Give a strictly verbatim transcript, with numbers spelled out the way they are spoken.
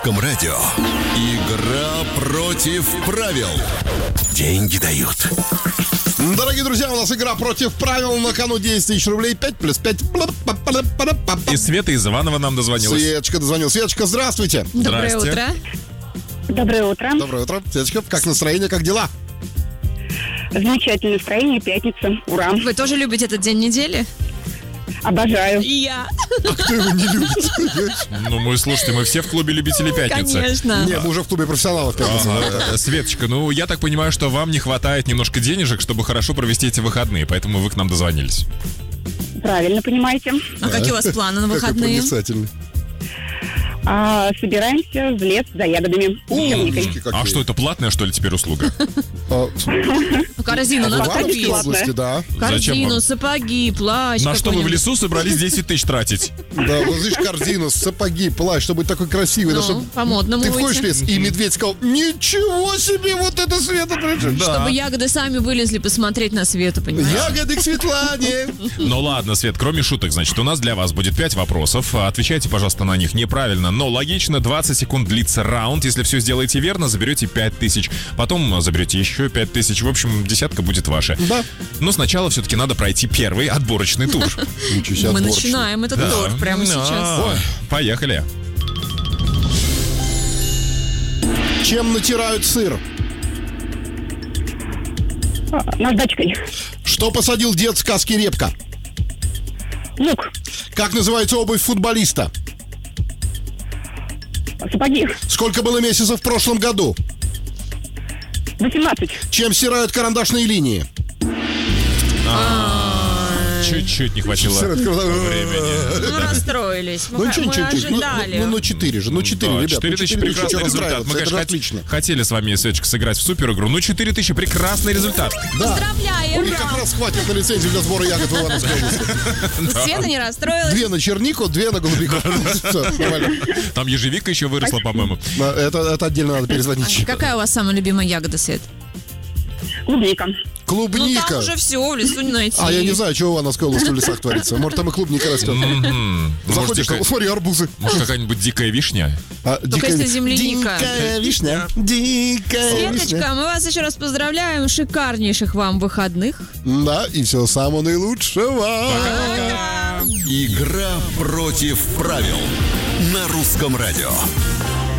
Радио. Игра против правил. Деньги дают. Дорогие друзья, у нас игра против правил. На кону десять тысяч рублей. пять плюс пять. И Света из Иванова нам дозвонилась. Светочка дозвонил. Светочка, здравствуйте. Доброе Здрасте. утро. Доброе утро. Доброе утро. Светочка, как настроение, как дела? Замечательное настроение, пятница. Ура. Вы тоже любите этот день недели? Обожаю. И я. А кто его не любит? Ну, мы, слушайте, мы все в клубе любителей пятницы. Конечно. Не, мы уже в клубе профессионалов пятницы. Ага. Светочка, ну, я так понимаю, что вам не хватает немножко денежек, чтобы хорошо провести эти выходные, поэтому вы к нам дозвонились. Правильно понимаете. А какие у вас планы на Какой выходные? проницательный. А, собираемся в лес за ягодами. с черникой. Умнички какие. А что, это платная, что ли, теперь услуга? А, Ну, корзину в надо Ивановской купить. области, да. Зачем Корзину, вам? сапоги, плащ. На что вы в какой-нибудь. лесу собрались десять тысяч тратить? Да, вот видишь, корзину, сапоги, плащ, чтобы быть такой красивый. Ну, да, чтобы по-модному ты входишь в выйти. лес, и медведь сказал: ничего себе, вот это Света пришла. Чтобы ягоды сами вылезли посмотреть на Свету, понимаете? Ягоды к Светлане. Ну ладно, Свет, кроме шуток, значит, у нас для вас будет пять вопросов. Отвечайте, пожалуйста, на них неправильно, но логично. двадцать секунд длится раунд. Если все сделаете верно, заберете пять тысяч. Потом заберете еще пять тысяч. В общем, десятка будет ваша. Да. Но сначала все-таки надо пройти первый отборочный тур. Ничего себе, Мы отборочный. начинаем этот Да. тур прямо Да. сейчас. Ой, поехали. Чем натирают сыр? А, Наждачкой. Что посадил дед в сказке «Репка»? Лук. Как называется обувь футболиста? Сапоги. Сколько было месяцев в прошлом году? восемнадцать. Чем стирают карандашные линии? Чуть-чуть не хватило времени. Ну, расстроились. Мы, Ну, мы ничего, ничего, ничего. Ну, ожидали. Ну, ну, четыре же. Ну, четыре, Да, ребят. четыре ну, тысячи четыре, прекрасный чего результат. Мы, расстраиваться? конечно, Это хот- отлично. хотели с вами, Светочка, сыграть в супер игру. Ну, четыре тысячи прекрасный результат. Поздравляем! И как раз хватит на лицензию для сбора ягод в Ивановской области. Света не расстроилась. Две на чернику, две на голубику. Всё, нормально. Там ежевика еще выросла, по-моему. Да, Это, это отдельно надо перезвонить. Какая у вас самая любимая ягода, Свет? Клубника. Ну, Клубника. там уже все, в лесу не найти. А я не знаю, что в Ивановской области в лесах творится. Может, там и клубника растет. М, может, Заходишь, дикая- там, смотри, арбузы. может, какая-нибудь дикая вишня? А, Только дикая- если земляника. Дикая вишня. Дикая вишня. Светочка, мы вас еще раз поздравляем. Шикарнейших вам выходных. Да, и всего самого наилучшего. Игра против правил на Русском радио.